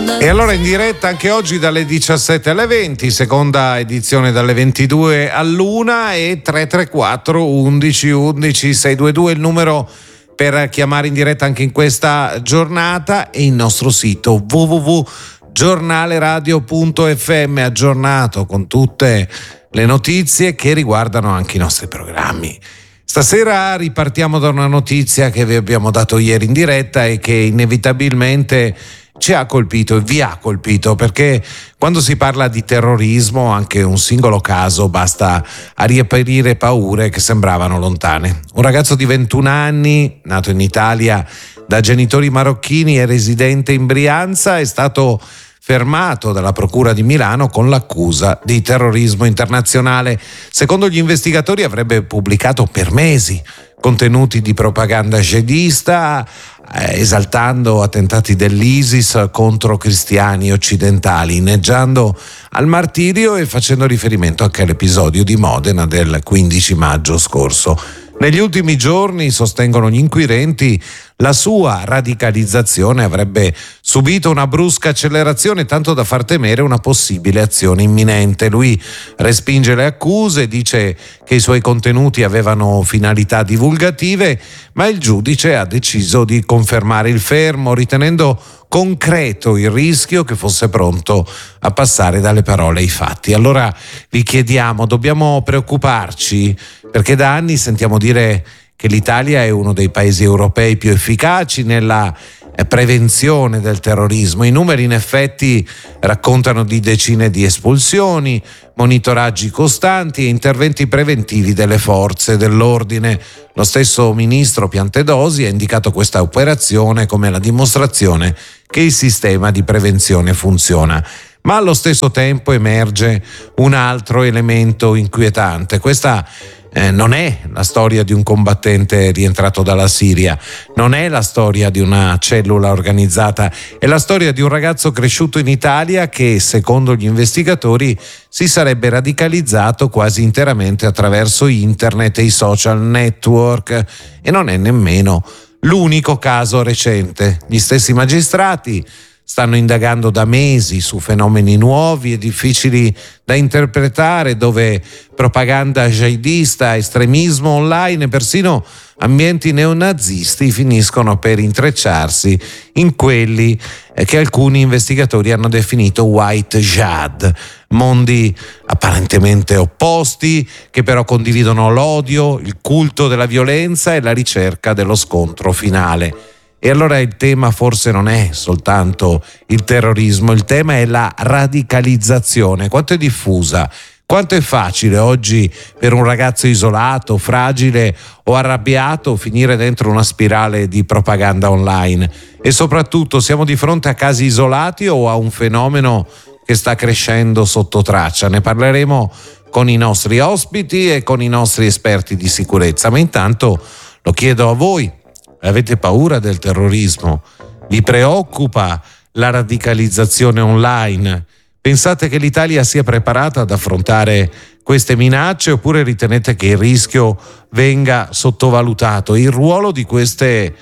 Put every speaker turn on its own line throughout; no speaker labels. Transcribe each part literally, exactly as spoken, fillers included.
E allora in diretta anche oggi dalle diciassette alle venti, seconda edizione dalle ventidue all'una e tre tre quattro undici undici seicentoventidue il numero per chiamare in diretta anche in questa giornata, e il nostro sito w w w punto giornaleradio punto f m aggiornato con tutte le notizie che riguardano anche i nostri programmi. Stasera ripartiamo da una notizia che vi abbiamo dato ieri in diretta e che inevitabilmente ci ha colpito e vi ha colpito, perché quando si parla di terrorismo anche un singolo caso basta a riaprire paure che sembravano lontane. Un ragazzo di ventuno anni, nato in Italia da genitori marocchini e residente in Brianza, è stato fermato dalla Procura di Milano con l'accusa di terrorismo internazionale. Secondo gli investigatori avrebbe pubblicato per mesi contenuti di propaganda jihadista, eh, esaltando attentati dell'ISIS contro cristiani occidentali, inneggiando al martirio e facendo riferimento anche all'episodio di Modena del quindici maggio scorso. Negli ultimi giorni, sostengono gli inquirenti, la sua radicalizzazione avrebbe subito una brusca accelerazione, tanto da far temere una possibile azione imminente. Lui respinge le accuse, dice che i suoi contenuti avevano finalità divulgative, ma il giudice ha deciso di confermare il fermo, ritenendo concreto il rischio che fosse pronto a passare dalle parole ai fatti. Allora vi chiediamo, dobbiamo preoccuparci? Perché da anni sentiamo dire che l'Italia è uno dei paesi europei più efficaci nella prevenzione del terrorismo. I numeri in effetti raccontano di decine di espulsioni, monitoraggi costanti e interventi preventivi delle forze dell'ordine. Lo stesso ministro Piantedosi ha indicato questa operazione come la dimostrazione che il sistema di prevenzione funziona. Ma allo stesso tempo emerge un altro elemento inquietante. Questa Eh, non è la storia di un combattente rientrato dalla Siria, non è la storia di una cellula organizzata, è la storia di un ragazzo cresciuto in Italia che, secondo gli investigatori, si sarebbe radicalizzato quasi interamente attraverso internet e i social network, e non è nemmeno l'unico caso recente. Gli stessi magistrati stanno indagando da mesi su fenomeni nuovi e difficili da interpretare, dove propaganda jihadista, estremismo online e persino ambienti neonazisti finiscono per intrecciarsi in quelli che alcuni investigatori hanno definito white jihad, mondi apparentemente opposti che però condividono l'odio, il culto della violenza e la ricerca dello scontro finale. E allora il tema forse non è soltanto il terrorismo, il tema è la radicalizzazione. Quanto è diffusa, quanto è facile oggi per un ragazzo isolato, fragile o arrabbiato finire dentro una spirale di propaganda online. E soprattutto, siamo di fronte a casi isolati o a un fenomeno che sta crescendo sotto traccia? Ne parleremo con i nostri ospiti e con i nostri esperti di sicurezza, ma intanto lo chiedo a voi. Avete paura del terrorismo? Vi preoccupa la radicalizzazione online? Pensate che l'Italia sia preparata ad affrontare queste minacce, oppure ritenete che il rischio venga sottovalutato? Il ruolo di queste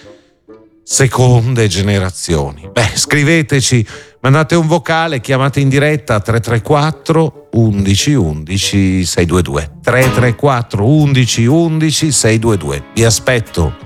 seconde generazioni? Beh, scriveteci, mandate un vocale, chiamate in diretta tre tre quattro undici undici seicentoventidue tre tre quattro undici undici seicentoventidue. Vi aspetto.